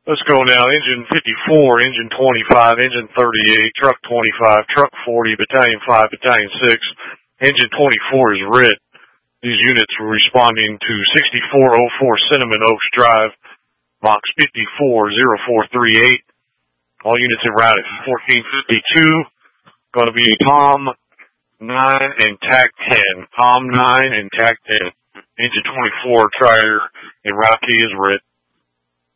Let's go now. Engine 54, Engine 25, Engine 38, Truck 25, Truck 40, Battalion 5, Battalion 6. Engine 24 is red. These units were responding to 6404 Cinnamon Oaks Drive, box 540438. All units en route at 1452. Going to be Tom 9 and TAC 10. Tom 9 and TAC 10. Engine 24 Trier en route is red.